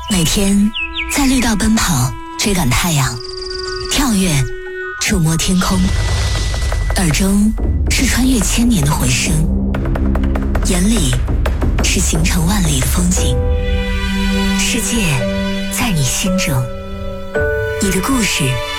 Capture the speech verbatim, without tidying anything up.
每天在绿道奔跑，追赶太阳，跳跃，触摸天空，耳中是穿越千年的回声，眼里是行程万里的风景。世界在你心中，你的故事